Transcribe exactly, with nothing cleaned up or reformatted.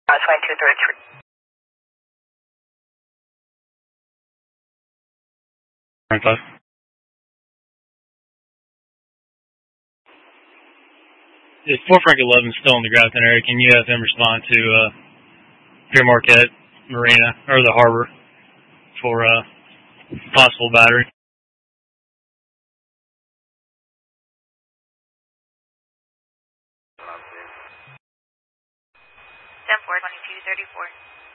Uh, twenty-two thirty-three. Five. If four Frank eleven is still in the Grafton area, can you have him respond to uh, Pier Marquette Marina or the harbor for uh, possible battery? ten four, twenty-two thirty-four.